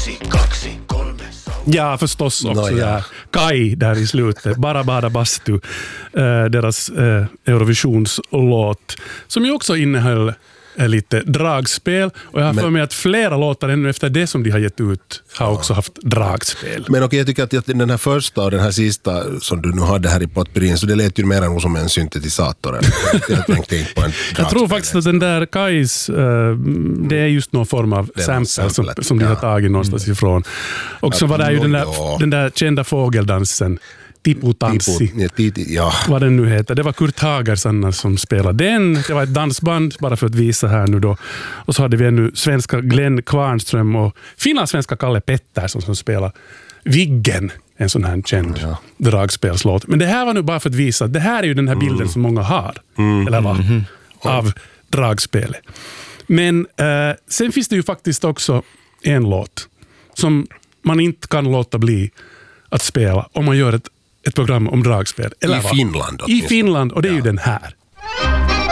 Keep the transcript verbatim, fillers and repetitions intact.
yksi, kaksi, kolme. Ja, förstås också no, ja. där. Kai där i slutet. Bara Bada Bastu. Eh, deras eh, Eurovisionslåt. Som ju också innehöll eh, lite dragspel. Och jag har men, för mig att flera låtar ännu efter det som de har gett ut har ja. också haft dragspel. Men okej, jag tycker att den här första och den här sista som du nu hade här i potpurin, så det lät ju mer än som en syntetisator. jag tänkte inte på en Jag tror faktiskt att den där Kais, uh, det är just någon form av sample som, som de har tagit någonstans mm. ifrån. Och så var det ju den där, den där kända fågeldansen Tipu Tanssi, ja. vad den nu heter. Det var Kurt Hagersanna som spelade den. Det var ett dansband, bara för att visa här nu då. Och så hade vi ännu svenska Glenn Kvarnström och finlandssvenska Kalle Pettersson som spelar Viggen, en sån här känd ja. dragspelslåt. Men det här var nu bara för att visa att det här är ju den här bilden mm. som många har. Mm. Eller va? Mm. Av dragspelet. Men eh, sen finns det ju faktiskt också en låt som man inte kan låta bli att spela om man gör ett ett program om dragspel. Eller I va? Finland. I Finland, och det är ja. ju den här.